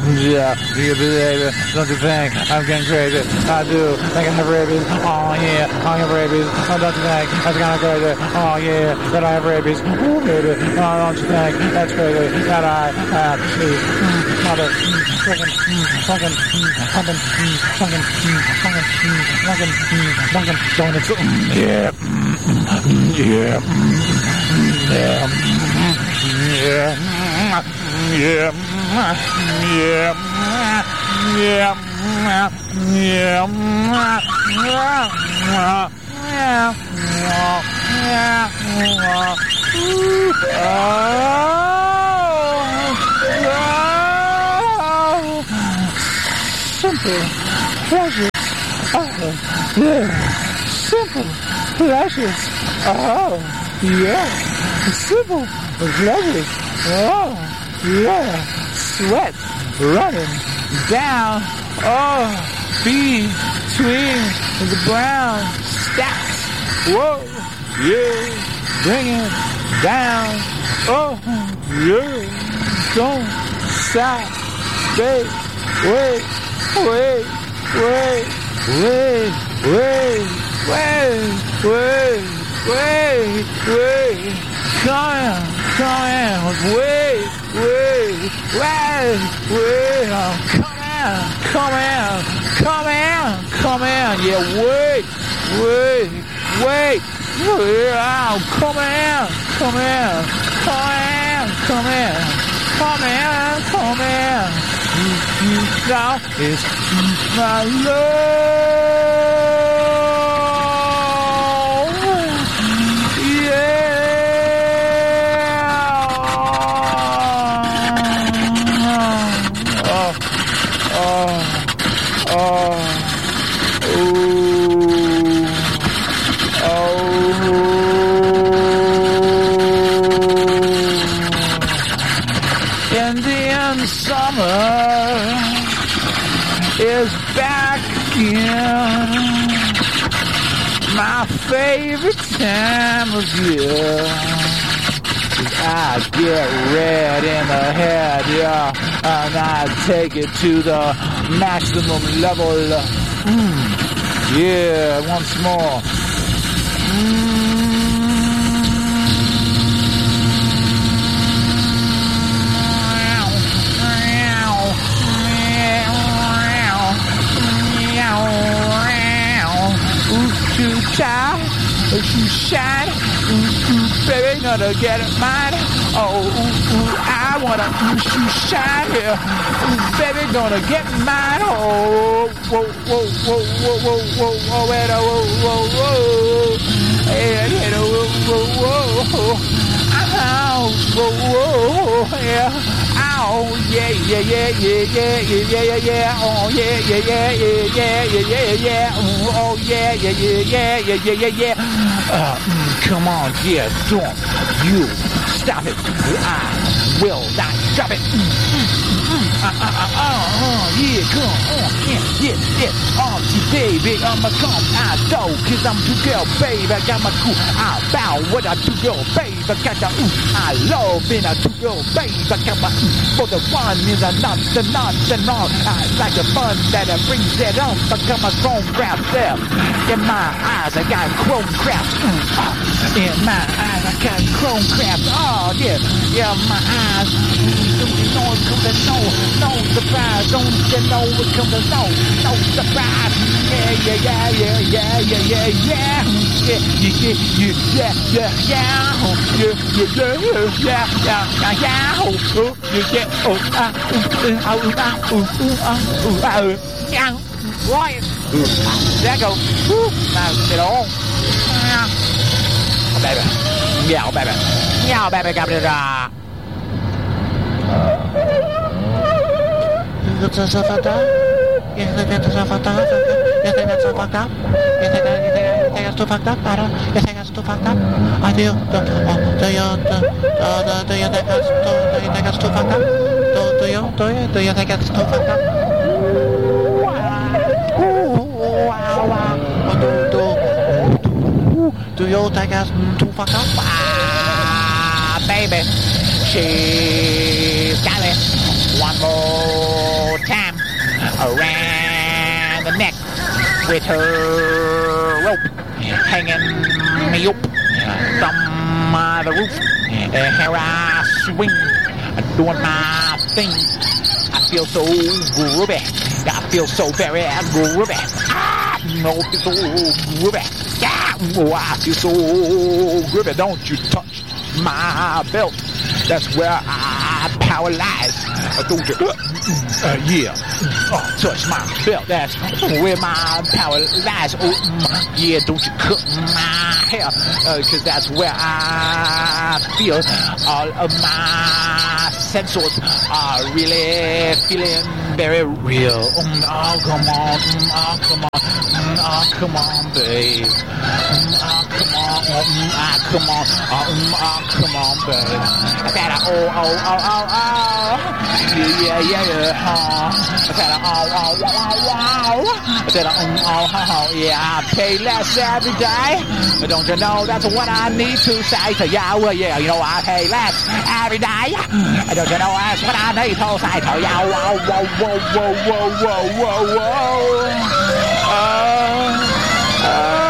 Yeah, you believe it. Don't you think I'm getting crazy? I do. Think I have rabies. Oh yeah, I have rabies. Oh, don't you think that's kind of crazy? Oh yeah, that I have rabies. Oh baby, oh don't you think that's crazy? That I have these mother fucking donuts. Yeah, yeah, yeah, yeah, yeah, yeah, simple pleasures. Oh, yeah. Simple pleasures. Oh, yeah. Simple pleasures. Oh, yeah. Sweat running down. Oh, between the brown stacks. Whoa, yeah. Bring it down. Oh, yeah. Don't stop. Stay. Wait. Come in, yeah, wait, come in. Now is my love. Indian summer is back again. My favorite time of year. I get red in the head, yeah, and I take it to the maximum level. Yeah, once more. You shine, baby, gonna get it mine. I wanna you shine here, baby, gonna get mine. Oh, whoa, whoa, whoa, whoa, whoa, whoa, whoa, whoa, whoa, whoa, whoa, whoa, yeah. Oh yeah, yeah, yeah, yeah, yeah, yeah, yeah, yeah. Oh yeah, yeah, yeah, yeah, yeah, yeah, yeah, yeah. Oh yeah, yeah, yeah, yeah, yeah, yeah, yeah, yeah. Come on, yeah, don't you stop it. I will not drop it. Yeah, come on, yeah. Oh, baby, I'ma come out though, 'cause I'm too girl, baby. I got my cool. I bow what I do, girl, baby. I got the I love being a two girl, baby. I got my for the one is a nonsense. I like the fun that it brings it on. I got my chrome crap there. In my eyes, I got chrome crap. In my eyes, I got chrome crap. Oh, yeah, my eyes. Don't you know it comes to no surprise. Don't you know it comes to no surprise. Right. There go. Now get on. Oh, baby. Meow, baby. Meow, baby. Got it. That's so fucked up. You think that's so fucked up? You think that's so fucked up? You think that's too fucked up? You think that's too fucked up? I do. Do you think that's too fucked up? Do you think that's too fucked up? Do you think that's too fucked up? Baby, she's got it. One more. around the neck with her rope hanging me up from the roof. Here I swing, doing my thing. I feel so groovy. I feel so very groovy. I feel so groovy. Yeah, oh, I feel so groovy. Don't you touch my belt. That's where I power lies. Don't you? Yeah. Touch my belt. That's where my power lies. Oh, yeah. Don't you cut my hair? 'Cause that's where I feel all of my sensors are really feeling very real. Oh, come on. Oh, come on. Oh, come on, babe. Oh, come on. Come on. Oh, come on, babe. I said, oh. Yeah. I said, oh. I said, oh. Yeah, I pay less every day. But don't you know that's what I need to say to you? Well, yeah, you know I pay less every day. Don't you know that's what I need to say to you? Whoa.